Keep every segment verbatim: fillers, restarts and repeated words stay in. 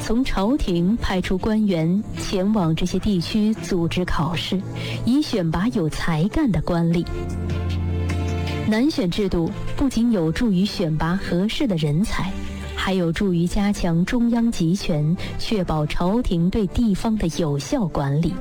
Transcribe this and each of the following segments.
从朝廷派出官员前往这些地区组织考试，以选拔有才干的官吏。南选制度不仅有助于选拔合适的人才，还有助于加强中央集权，确保朝廷对地方的有效管理。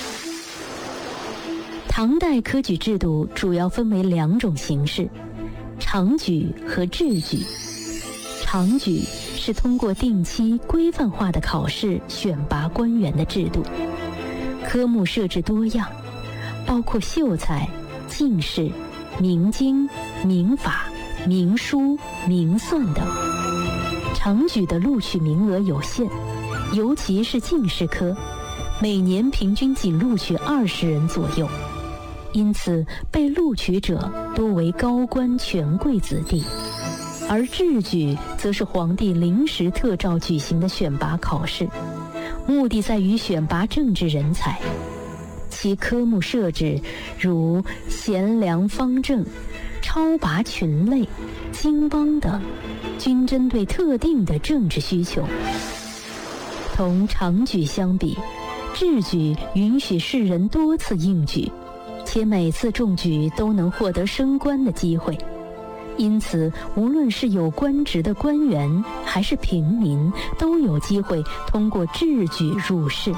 唐代科举制度主要分为两种形式，常举和制举。常举是通过定期规范化的考试选拔官员的制度，科目设置多样，包括秀才、进士、明经、民法、明书、明算等。常举的录取名额有限，尤其是进士科，每年平均仅录取二十人左右，因此被录取者多为高官权贵子弟。而制举则是皇帝临时特召举行的选拔考试，目的在于选拔政治人才。其科目设置如贤良方正、超拔群类、经邦等，均针对特定的政治需求。同常举相比，制举允许士人多次应举，且每次中举都能获得升官的机会。因此，无论是有官职的官员还是平民，都有机会通过制举入仕。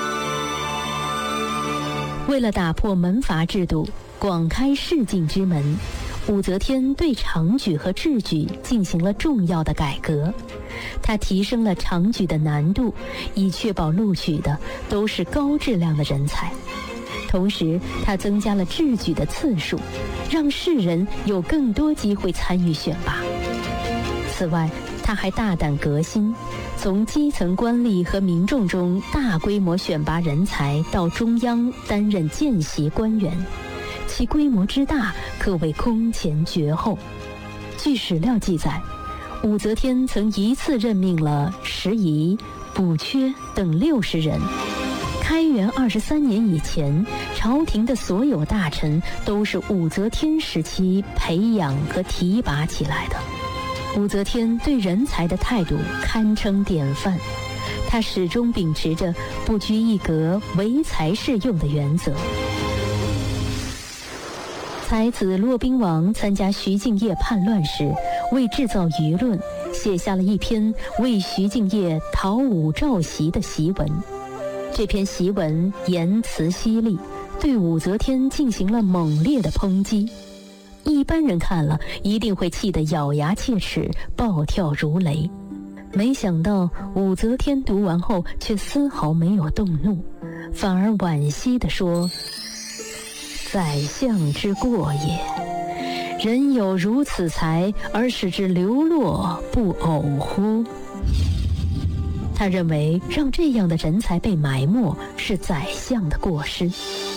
为了打破门阀制度，广开仕进之门，武则天对常举和制举进行了重要的改革。他提升了常举的难度，以确保录取的都是高质量的人才。同时，他增加了制举的次数，让士人有更多机会参与选拔。此外，他还大胆革新，从基层官吏和民众中大规模选拔人才到中央担任见习官员，其规模之大可谓空前绝后。据史料记载，武则天曾一次任命了拾遗、补缺等六十人。开元二十三年以前，朝廷的所有大臣都是武则天时期培养和提拔起来的。武则天对人才的态度堪称典范，她始终秉持着不拘一格、唯才是用的原则。才子骆宾王参加徐敬业叛乱时，为制造舆论，写下了一篇为徐敬业讨武召檄的檄文。这篇檄文言辞犀利，对武则天进行了猛烈的抨击。一般人看了一定会气得咬牙切齿，暴跳如雷。没想到武则天读完后却丝毫没有动怒，反而惋惜地说：“宰相之过也，人有如此才，而使之流落，不偶乎？”他认为让这样的人才被埋没是宰相的过失。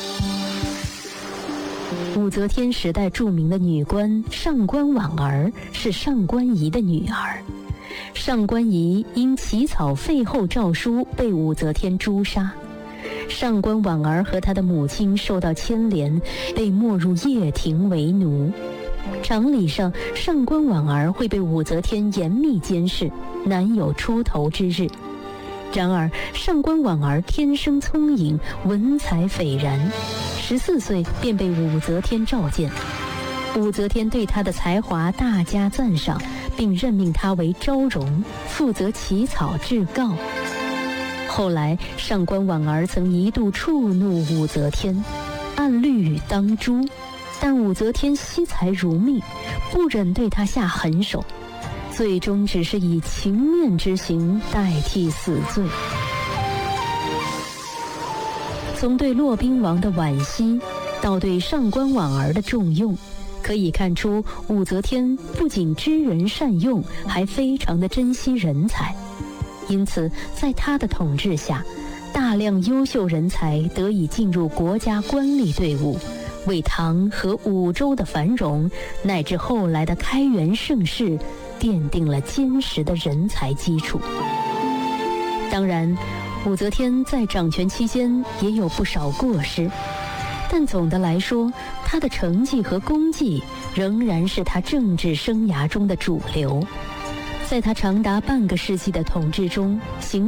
武则天时代著名的女官上官婉儿是上官仪的女儿。上官仪因起草废后诏书被武则天诛杀，上官婉儿和她的母亲受到牵连，被没入掖庭为奴。常理上，上官婉儿会被武则天严密监视，难有出头之日。然而，上官婉儿天生聪颖，文采斐然，十四岁便被武则天召见。武则天对她的才华大加赞赏，并任命她为昭容，负责起草制告。后来，上官婉儿曾一度触怒武则天，按律当诛，但武则天惜才如命，不忍对她下狠手，最终只是以情面之刑代替死罪。从对骆宾王的惋惜到对上官婉儿的重用，可以看出武则天不仅知人善用，还非常的珍惜人才。因此在她的统治下，大量优秀人才得以进入国家官吏队伍，为唐和武周的繁荣乃至后来的开元盛世奠定了坚实的人才基础。当然，武则天在掌权期间也有不少过失，但总的来说，她的成绩和功绩仍然是她政治生涯中的主流。在她长达半个世纪的统治中，形